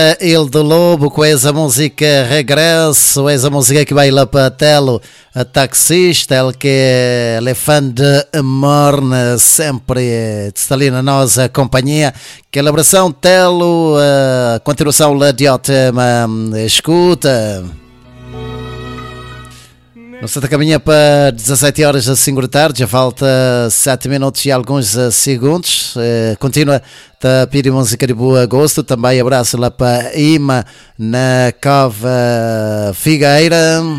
Il do Lobo com essa música Regresso, essa música que vai lá para Telo, a taxista, ele que é fã de Morne, sempre está ali na nossa companhia. Que elaboração Telo, a continuação lá de ótima escuta. Nós estamos a caminhar para 17 horas da 5 da tarde, já falta 7 minutos e alguns segundos. Continua a pedir música de boa gosto. Também abraço lá para Ima na Cova Figueira.